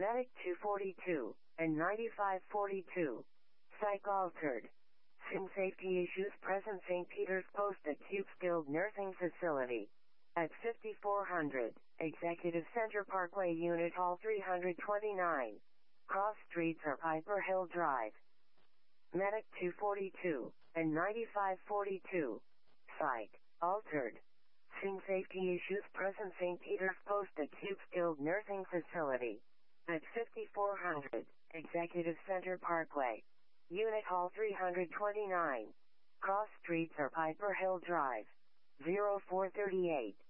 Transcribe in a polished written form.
Medic 242 and 9542. Psych altered. Some safety issues present. St. Peter's Post Acute Skilled Nursing Facility. At 5400 Executive Center Parkway, Unit Hall 329. Cross Streets or Piper Hill Drive. Medic 242 and 9542. Psych altered. Some safety issues present. St. Peter's Post Acute Skilled Nursing Facility. At 5400 Executive Center Parkway, Unit Hall 329. Cross Streets or Piper Hill Drive. 0438.